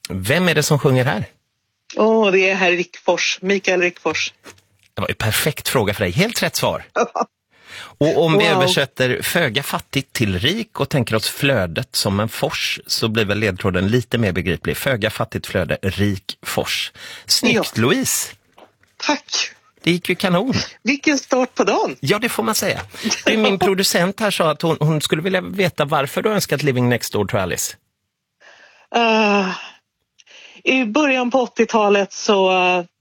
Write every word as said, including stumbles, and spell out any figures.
Vem är det som sjunger här? Åh, oh, det är herr Rickfors, Mikael Rickfors. Det var en perfekt fråga för dig. Helt rätt svar. Och om wow. vi översätter föga fattigt till rik och tänker oss flödet som en fors, så blir väl ledtråden lite mer begriplig. Föga fattigt flöde, rik fors. Snyggt, ja. Louise. Tack. Det gick ju kanon. Vilken start på dagen. Ja, det får man säga. Det är min producent här sa att hon, hon skulle vilja veta varför du önskat Living Next Door to Alice. Uh, I början på åttiotalet så uh,